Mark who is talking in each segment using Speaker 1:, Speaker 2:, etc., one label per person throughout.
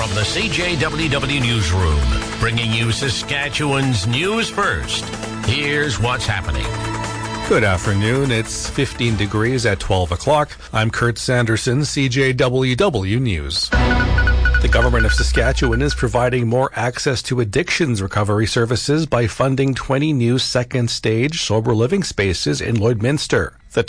Speaker 1: From the CJWW Newsroom, bringing you Saskatchewan's news first. Here's what's happening.
Speaker 2: Good afternoon. It's 15 degrees at 12 o'clock. I'm Kurt Sanderson, CJWW News. The government of Saskatchewan is providing more access to addictions recovery services by funding 20 new second-stage sober living spaces in Lloydminster. The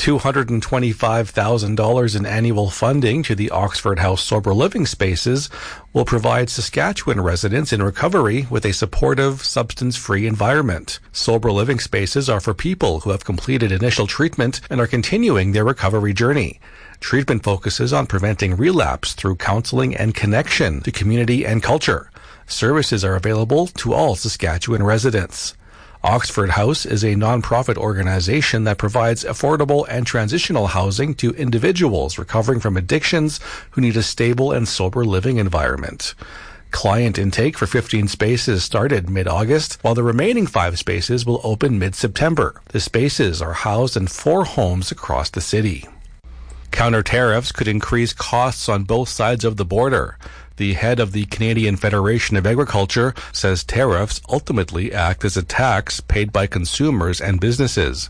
Speaker 2: $225,000 in annual funding to the Oxford House Sober Living Spaces will provide Saskatchewan residents in recovery with a supportive, substance-free environment. Sober living spaces are for people who have completed initial treatment and are continuing their recovery journey. Treatment focuses on preventing relapse through counseling and connection to community and culture. Services are available to all Saskatchewan residents. Oxford House is a non-profit organization that provides affordable and transitional housing to individuals recovering from addictions who need a stable and sober living environment. Client intake for 15 spaces started mid-August, while the remaining 5 spaces will open mid-September. The spaces are housed in 4 homes across the city. Counter-tariffs could increase costs on both sides of the border. The head of the Canadian Federation of Agriculture says tariffs ultimately act as a tax paid by consumers and businesses.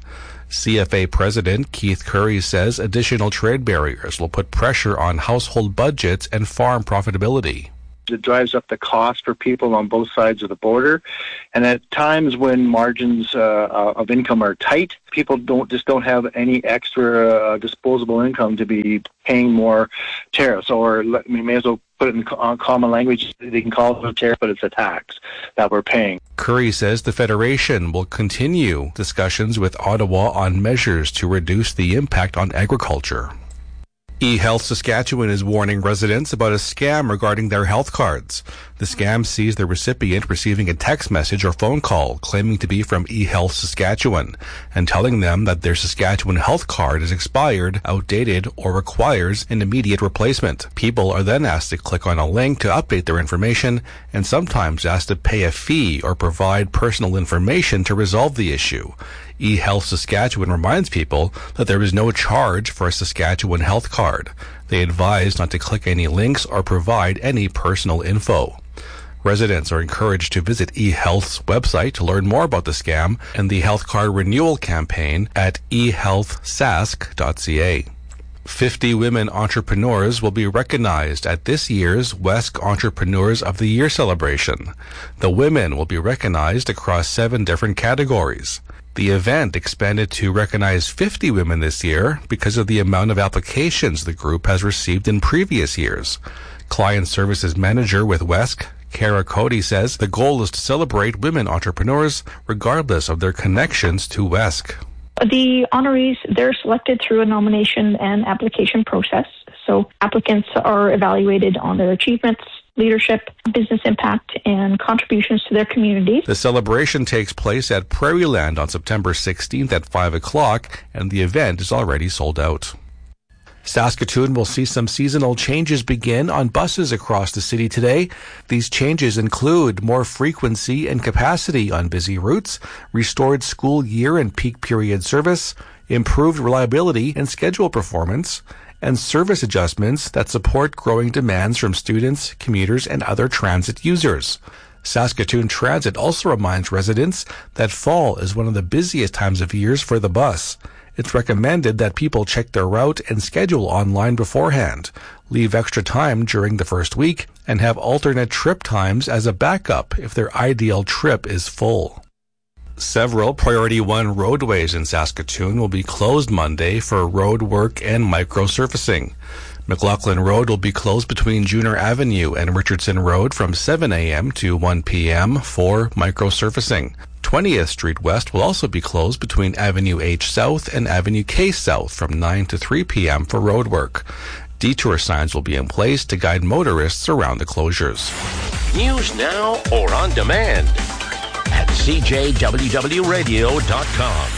Speaker 2: CFA President Keith Currie says additional trade barriers will put pressure on household budgets and farm profitability.
Speaker 3: It drives up the cost for people on both sides of the border. And at times when margins of income are tight, people don't have any extra disposable income to be paying more tariffs. Or we may as well put it in common language. They can call it a tariff, but it's a tax that we're paying.
Speaker 2: Currie says the Federation will continue discussions with Ottawa on measures to reduce the impact on agriculture. eHealth Saskatchewan is warning residents about a scam regarding their health cards. The scam sees the recipient receiving a text message or phone call claiming to be from eHealth Saskatchewan and telling them that their Saskatchewan health card is expired, outdated, or requires an immediate replacement. People are then asked to click on a link to update their information and sometimes asked to pay a fee or provide personal information to resolve the issue. eHealth Saskatchewan reminds people that there is no charge for a Saskatchewan health card. They advise not to click any links or provide any personal info. Residents are encouraged to visit eHealth's website to learn more about the scam and the health card renewal campaign at ehealthsask.ca. 50 women entrepreneurs will be recognized at this year's WESC Entrepreneurs of the Year celebration. The women will be recognized across 7 different categories. The event expanded to recognize 50 women this year because of the amount of applications the group has received in previous years. Client Services Manager with WESC, Kara Cody, says the goal is to celebrate women entrepreneurs regardless of their connections to WESC.
Speaker 4: The honorees, they're selected through a nomination and application process. So applicants are evaluated on their achievements, leadership, business impact, and contributions to their communities.
Speaker 2: The celebration takes place at Prairieland on September 16th at 5 o'clock, and the event is already sold out. Saskatoon will see some seasonal changes begin on buses across the city today. These changes include more frequency and capacity on busy routes, restored school year and peak period service, improved reliability and schedule performance, and service adjustments that support growing demands from students, commuters, and other transit users. Saskatoon Transit also reminds residents that fall is one of the busiest times of years for the bus. It's recommended that people check their route and schedule online beforehand, leave extra time during the first week, and have alternate trip times as a backup if their ideal trip is full. Several Priority 1 roadways in Saskatoon will be closed Monday for road work and microsurfacing. McLaughlin Road will be closed between Junior Avenue and Richardson Road from 7 a.m. to 1 p.m. for microsurfacing. 20th Street West will also be closed between Avenue H South and Avenue K South from 9 to 3 p.m. for road work. Detour signs will be in place to guide motorists around the closures.
Speaker 1: News now or on demand at CJWWRadio.com.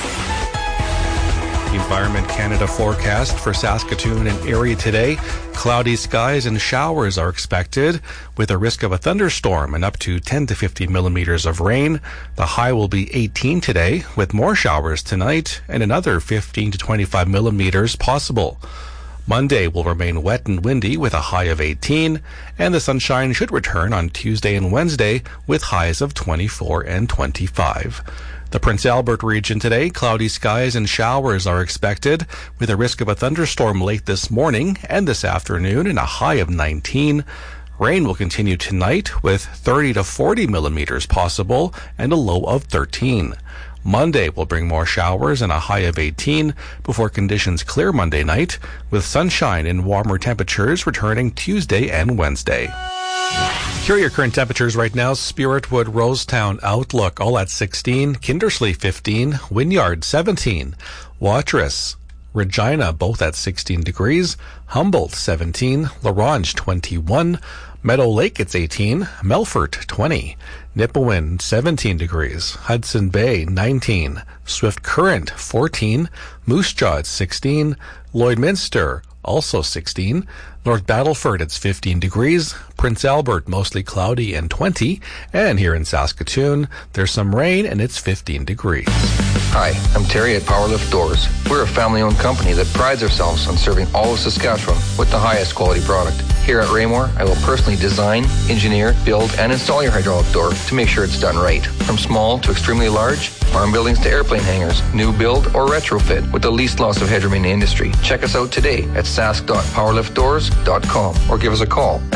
Speaker 2: Environment Canada forecast for Saskatoon and area today. Cloudy skies and showers are expected with a risk of a thunderstorm and up to 10 to 50 millimeters of rain. The high will be 18 today with more showers tonight and another 15 to 25 millimeters possible. Monday will remain wet and windy with a high of 18, and the sunshine should return on Tuesday and Wednesday with highs of 24 and 25. The Prince Albert region today, cloudy skies and showers are expected with a risk of a thunderstorm late this morning and this afternoon and a high of 19. Rain will continue tonight with 30 to 40 millimeters possible and a low of 13. Monday will bring more showers and a high of 18 before conditions clear Monday night, with sunshine and warmer temperatures returning Tuesday and Wednesday. Here are your current temperatures right now. Spiritwood, Rosetown, Outlook, all at 16. Kindersley, 15. Wynyard, 17. Watrous, Regina, both at 16 degrees. Humboldt, 17. LaRange, 21. Meadow Lake, it's 18. Melfort, 20. Nipawin, 17 degrees. Hudson Bay, 19. Swift Current, 14. Moose Jaw, it's 16. Lloydminster, also 16. North Battleford, it's 15 degrees. Prince Albert, mostly cloudy and 20. And here in Saskatoon, there's some rain and it's 15 degrees.
Speaker 5: Hi, I'm Terry at Powerlift Doors. We're a family-owned company that prides ourselves on serving all of Saskatchewan with the highest quality product. Here at Raymore, I will personally design, engineer, build, and install your hydraulic door to make sure it's done right. From small to extremely large, farm buildings to airplane hangars, new build or retrofit with the least loss of headroom in the industry. Check us out today at sask.powerliftdoors.com or give us a call at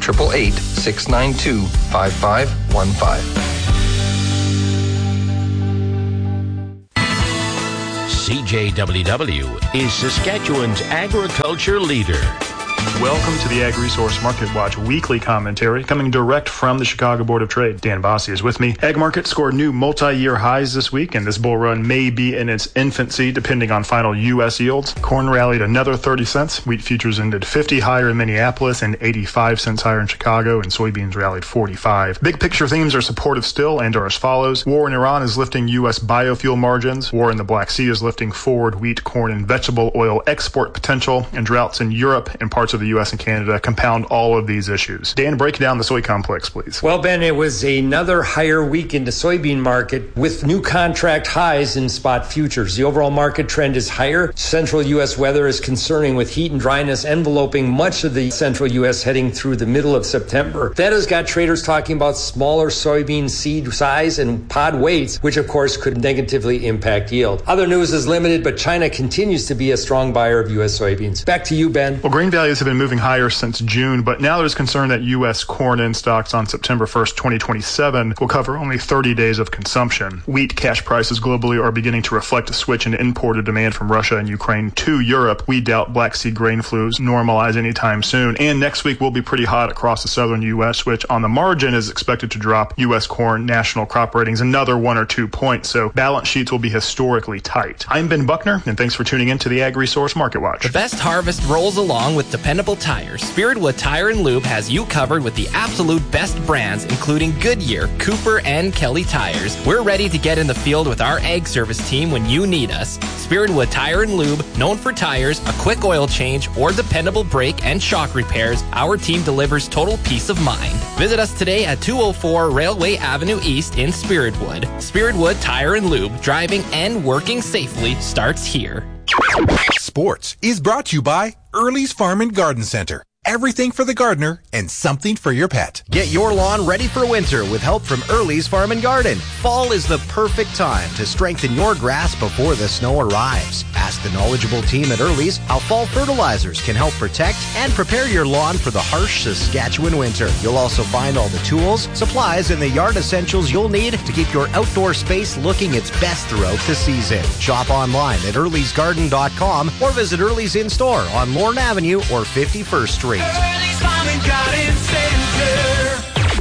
Speaker 5: 1-888-692-5515.
Speaker 1: CJWW is Saskatchewan's agriculture leader.
Speaker 6: Welcome to the Ag Resource Market Watch weekly commentary coming direct from the Chicago Board of Trade. Dan Bossie is with me. Ag market scored new multi-year highs this week, and this bull run may be in its infancy depending on final U.S. yields. Corn rallied another 30 cents. Wheat futures ended 50 higher in Minneapolis and 85 cents higher in Chicago, and soybeans rallied 45. Big picture themes are supportive still and are as follows. War in Iran is lifting U.S. biofuel margins. War in the Black Sea is lifting forward wheat, corn, and vegetable oil export potential, and droughts in Europe and parts of the U.S. and Canada compound all of these issues. Dan, break down the soy complex, please.
Speaker 7: Well, Ben, it was another higher week in the soybean market with new contract highs in spot futures. The overall market trend is higher. Central U.S. weather is concerning with heat and dryness enveloping much of the central U.S. heading through the middle of September. That has got traders talking about smaller soybean seed size and pod weights, which of course could negatively impact yield. Other news is limited, but China continues to be a strong buyer of U.S. soybeans. Back to you, Ben.
Speaker 6: Well, grain values have been moving higher since June, but now there's concern that U.S. corn in stocks on September 1st, 2027 will cover only 30 days of consumption. Wheat cash prices globally are beginning to reflect a switch in imported demand from Russia and Ukraine to Europe. We doubt Black Sea grain flows normalize anytime soon, and next week will be pretty hot across the southern U.S., which on the margin is expected to drop U.S. corn national crop ratings another 1 or 2 points, so balance sheets will be historically tight. I'm Ben Buckner, and thanks for tuning in to the Ag Resource Market Watch.
Speaker 8: The best harvest rolls along with dependable tires. Spiritwood Tire and Lube has you covered with the absolute best brands, including Goodyear, Cooper, and Kelly tires. We're ready to get in the field with our ag service team when you need us. Spiritwood Tire and Lube, known for tires, a quick oil change, or dependable brake and shock repairs, our team delivers total peace of mind. Visit us today at 204 Railway Avenue East in Spiritwood. Spiritwood Tire and Lube, driving and working safely starts here.
Speaker 9: Sports is brought to you by Early's Farm and Garden Center. Everything for the gardener and something for your pet.
Speaker 10: Get your lawn ready for winter with help from Early's Farm and Garden. Fall is the perfect time to strengthen your grass before the snow arrives. Ask the knowledgeable team at Early's how fall fertilizers can help protect and prepare your lawn for the harsh Saskatchewan winter. You'll also find all the tools, supplies, and the yard essentials you'll need to keep your outdoor space looking its best throughout the season. Shop online at earlysgarden.com or visit Early's in store on Lorne Avenue or 51st Street.
Speaker 11: Early's Farm and Garden Center.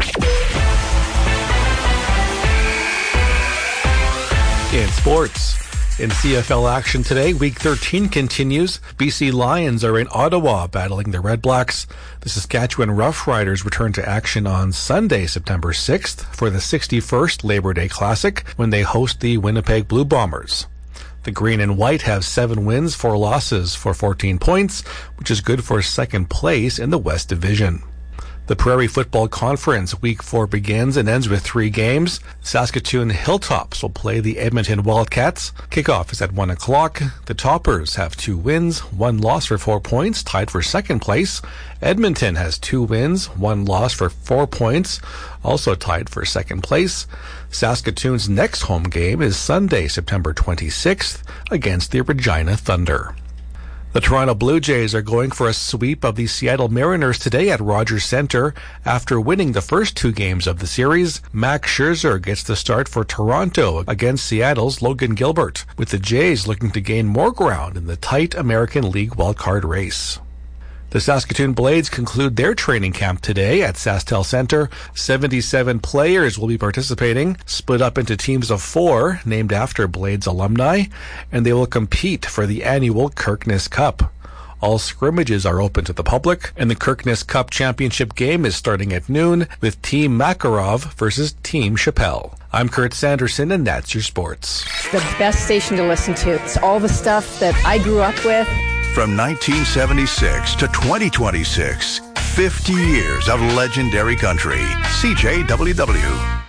Speaker 2: In sports, in CFL action today, Week 13 continues. BC Lions are in Ottawa battling the Red Blacks. The Saskatchewan Roughriders return to action on Sunday, September 6th for the 61st Labor Day Classic when they host the Winnipeg Blue Bombers. The Green and White have 7 wins, 4 losses for 14 points, which is good for second place in the West Division. The Prairie Football Conference Week 4 begins and ends with 3 games. Saskatoon Hilltops will play the Edmonton Wildcats. Kickoff is at 1 o'clock. The Toppers have 2 wins, 1 loss for 4 points, tied for second place. Edmonton has 2 wins, 1 loss for 4 points, also tied for second place. Saskatoon's next home game is Sunday, September 26th, against the Regina Thunder. The Toronto Blue Jays are going for a sweep of the Seattle Mariners today at Rogers Centre. After winning the first 2 games of the series, Max Scherzer gets the start for Toronto against Seattle's Logan Gilbert, with the Jays looking to gain more ground in the tight American League wildcard race. The Saskatoon Blades conclude their training camp today at SaskTel Centre. 77 players will be participating, split up into teams of 4 named after Blades alumni, and they will compete for the annual Kirkness Cup. All scrimmages are open to the public, and the Kirkness Cup championship game is starting at noon with Team Makarov versus Team Chappelle. I'm Kurt Sanderson, and that's your sports.
Speaker 12: It's the best station to listen to. It's all the stuff that I grew up with.
Speaker 13: From 1976 to 2026, 50 years of legendary country. CJWW.